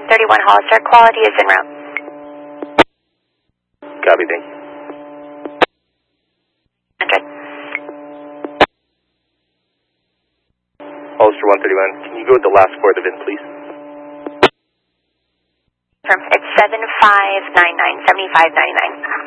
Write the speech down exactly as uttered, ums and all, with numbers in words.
thirty-one Hollister, quality is en route. Copy, thank you. one hundred. Hollister one thirty-one, can you go with the last four of the V I N, please? It's seven five nine nine, seventy-five ninety-nine.